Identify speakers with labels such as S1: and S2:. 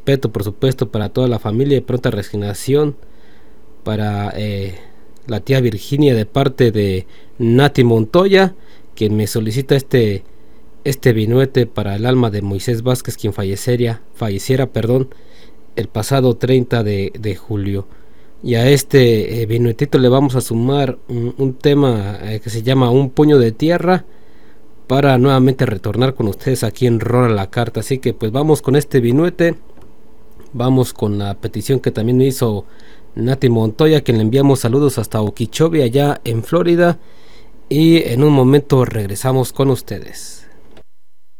S1: respeto, por supuesto, para toda la familia y pronta resignación para la tía Virginia de parte de Nati Montoya, quien me solicita este vinuete para el alma de Moisés Vázquez, quien falleciera el pasado 30 de julio. Y a este vinuetito le vamos a sumar un tema que se llama Un puño de tierra, para nuevamente retornar con ustedes aquí en Rola la Carta. Así que pues vamos con este vinuete, vamos con la petición que también me hizo Nati Montoya, quien le enviamos saludos hasta Okeechobee, allá en Florida, y en un momento regresamos con ustedes.